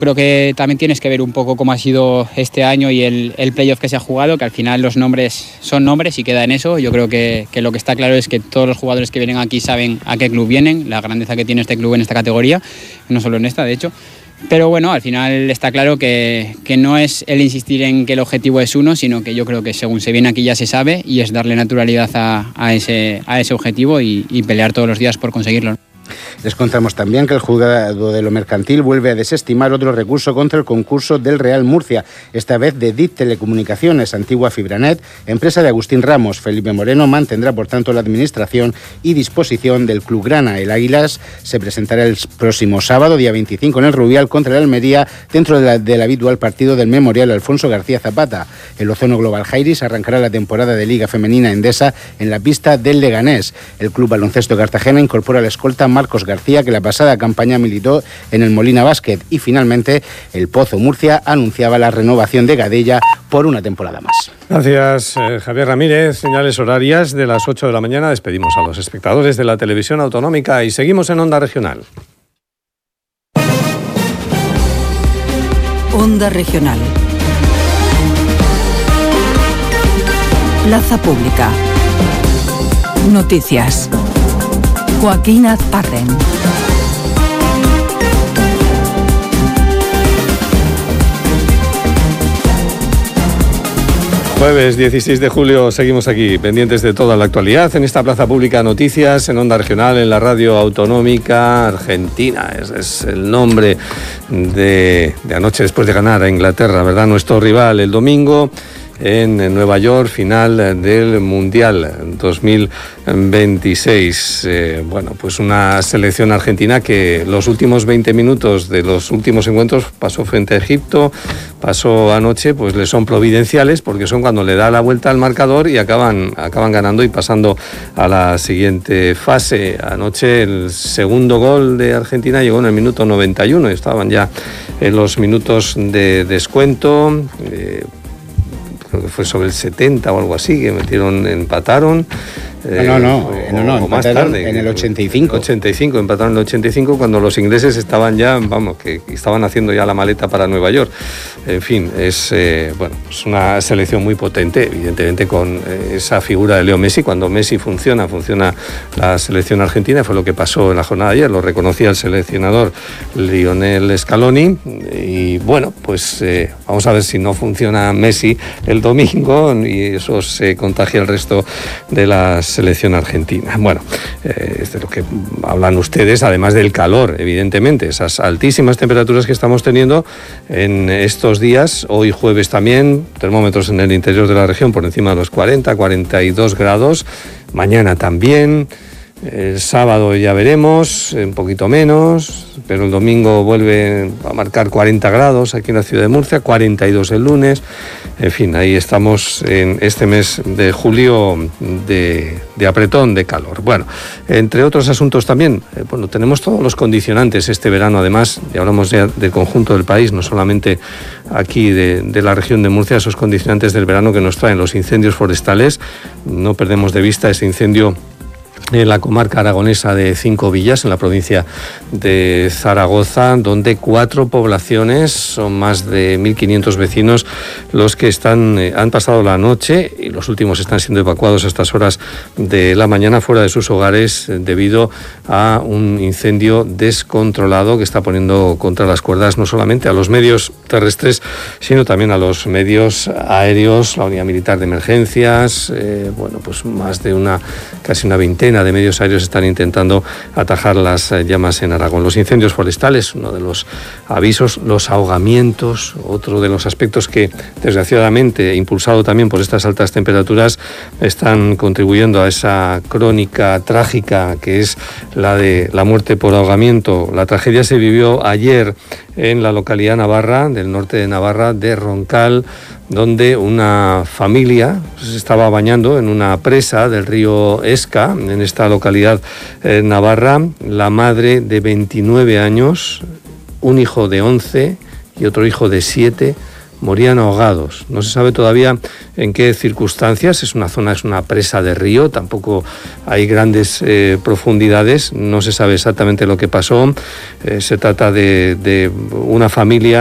Creo que también tienes que ver un poco cómo ha sido este año y el playoff que se ha jugado, que al final los nombres son nombres y queda en eso. Yo creo que lo que está claro es que todos los jugadores que vienen aquí saben a qué club vienen, la grandeza que tiene este club en esta categoría, no solo en esta, de hecho. Pero bueno, al final está claro que no es el insistir en que el objetivo es uno, sino que yo creo que según se viene aquí ya se sabe y es darle naturalidad a ese objetivo y pelear todos los días por conseguirlo. Les contamos también que el juzgado de lo mercantil vuelve a desestimar otro recurso contra el concurso del Real Murcia, esta vez de DIT Telecomunicaciones, antigua Fibranet, empresa de Agustín Ramos. Felipe Moreno mantendrá, por tanto, la administración y disposición del Club Grana. El Águilas se presentará el próximo sábado, día 25, en el Rubial contra el Almería, dentro del habitual partido del Memorial Alfonso García Zapata. El Ozono Global Jairis arrancará la temporada de Liga Femenina Endesa en la pista del Leganés. El Club Baloncesto Cartagena incorpora a la escolta Marcos García, que la pasada campaña militó en el Molina Basket. Y finalmente el Pozo Murcia anunciaba la renovación de Gadella por una temporada más. Gracias, Javier Ramírez. Señales horarias de las 8 de la mañana. Despedimos a los espectadores de la televisión autonómica y seguimos en Onda Regional. Onda Regional. Plaza Pública. Noticias. Joaquín Azparren. Jueves 16 de julio seguimos aquí, pendientes de toda la actualidad en esta Plaza Pública Noticias, en Onda Regional, en la Radio Autonómica Argentina. Es el nombre de anoche después de ganar a Inglaterra, ¿verdad? Nuestro rival el domingo en Nueva York, final del Mundial 2026. Bueno, pues una selección argentina que los últimos 20 minutos de los últimos encuentros pasó frente a Egipto, pasó anoche, pues le son providenciales porque son cuando le da la vuelta al marcador y acaban ganando y pasando a la siguiente fase. Anoche el segundo gol de Argentina llegó en el minuto 91, estaban ya en los minutos de descuento. Creo que fue sobre el 70 o algo así, que empataron. No, más tarde, en el 85. 85, empataron en el 85 cuando los ingleses estaban ya, que estaban haciendo ya la maleta para Nueva York. En fin, es una selección muy potente, evidentemente con esa figura de Leo Messi. Cuando Messi funciona la selección argentina, fue lo que pasó en la jornada de ayer, lo reconocía el seleccionador Lionel Scaloni. Y bueno, pues vamos a ver si no funciona Messi el domingo y eso se contagia al resto de la selección argentina. Bueno, es de lo que hablan ustedes, además del calor, evidentemente, esas altísimas temperaturas que estamos teniendo en estos días. Hoy jueves también, termómetros en el interior de la región por encima de los 40, 42 grados. Mañana también. El sábado ya veremos, un poquito menos, pero el domingo vuelve a marcar 40 grados aquí en la ciudad de Murcia, 42 el lunes. En fin, ahí estamos en este mes de julio de apretón, de calor. Bueno, entre otros asuntos también, tenemos todos los condicionantes este verano, además, y hablamos ya del conjunto del país, no solamente aquí de la región de Murcia, esos condicionantes del verano que nos traen los incendios forestales. No perdemos de vista ese incendio en la comarca aragonesa de Cinco Villas, en la provincia de Zaragoza, donde 4 poblaciones, son más de 1.500 vecinos los que han pasado la noche y los últimos están siendo evacuados a estas horas de la mañana fuera de sus hogares debido a un incendio descontrolado que está poniendo contra las cuerdas no solamente a los medios terrestres, sino también a los medios aéreos, la unidad militar de emergencias, pues más de casi una veintena de medios aéreos están intentando atajar las llamas en Aragón. Los incendios forestales, uno de los avisos, los ahogamientos, otro de los aspectos que desgraciadamente, impulsado también por estas altas temperaturas, están contribuyendo a esa crónica trágica que es la de la muerte por ahogamiento. La tragedia se vivió ayer en la localidad navarra, del norte de Navarra, de Roncal, donde una familia se estaba bañando en una presa del río Esca, en esta localidad navarra. La madre de 29 años, un hijo de 11 y otro hijo de 7, morían ahogados. No se sabe todavía en qué circunstancias, es una presa de río, tampoco hay grandes profundidades, no se sabe exactamente lo que pasó. Se trata de una familia